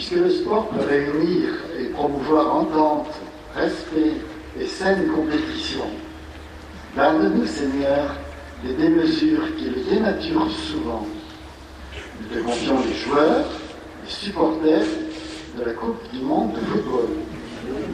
Puisque le sport peut réunir et promouvoir entente, respect et saine compétition, garde-nous, Seigneur, des démesures qui le dénaturent souvent. Nous te confions les joueurs, les supporters de la Coupe du monde de football.